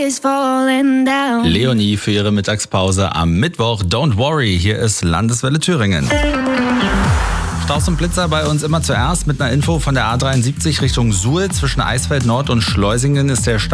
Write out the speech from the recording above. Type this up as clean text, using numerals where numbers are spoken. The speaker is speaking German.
Leonie für ihre Mittagspause am Mittwoch. Don't worry, hier ist Landeswelle Thüringen. Staus und Blitzer bei uns immer zuerst mit einer Info von der A73 Richtung Suhl. Zwischen Eisfeld Nord und Schleusingen ist der